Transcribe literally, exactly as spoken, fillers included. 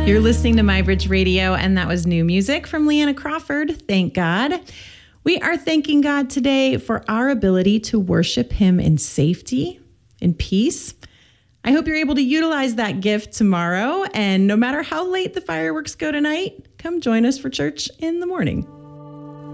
You're listening to MyBridge Radio, and that was new music from Leanna Crawford. Thank God. We are thanking God today for our ability to worship Him in safety, in peace. I hope you're able to utilize that gift tomorrow, and no matter how late the fireworks go tonight, come join us for church in the morning.